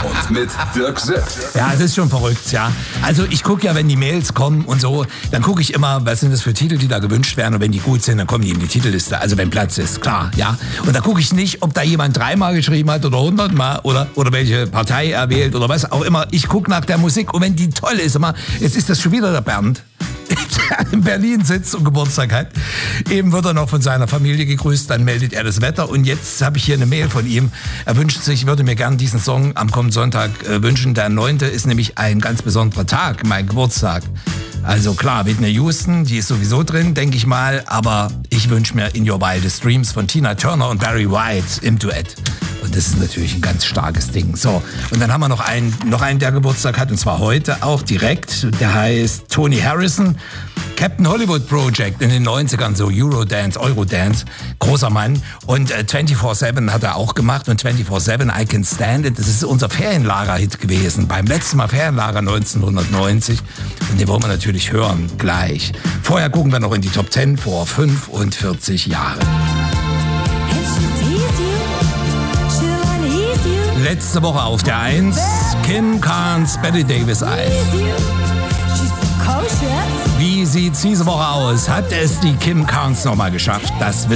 und mit Dirk Sepp. Ja, das ist schon verrückt, ja. Also ich gucke ja, wenn die Mails kommen und so, dann gucke ich immer, was sind das für Titel, die da gewünscht werden. Und wenn die gut sind, dann kommen die in die Titelliste. Also wenn Platz ist, klar, ja. Und da gucke ich nicht, ob da jemand 3-mal geschrieben hat oder 100-mal oder welche Partei er wählt oder was auch immer. Ich gucke nach der Musik und wenn die toll ist, immer, jetzt ist das schon wieder der Bernd, der in Berlin sitzt und Geburtstag hat. Eben wird er noch von seiner Familie gegrüßt, dann meldet er das Wetter. Und jetzt habe ich hier eine Mail von ihm. Er wünscht sich, würde mir gern diesen Song am kommenden Sonntag wünschen. Der 9. ist nämlich ein ganz besonderer Tag, mein Geburtstag. Also klar, Whitney Houston, die ist sowieso drin, denke ich mal. Aber ich wünsche mir In Your Wildest Dreams von Tina Turner und Barry White im Duett. Und das ist natürlich ein ganz starkes Ding. So, und dann haben wir noch einen, der Geburtstag hat, und zwar heute auch direkt. Der heißt Tony Harrison. Captain Hollywood Project in den 90ern, so Eurodance. Großer Mann. Und 24/7 hat er auch gemacht. Und 24/7, I Can Stand It, das ist unser Ferienlager-Hit gewesen. Beim letzten Mal Ferienlager 1990. Und den wollen wir natürlich hören, gleich. Vorher gucken wir noch in die Top 10 vor 45 Jahren. Letzte Woche auf der 1, Kim Carnes, Betty Davis Eyes. Wie sieht's diese Woche aus? Hat es die Kim Carnes nochmal geschafft? Das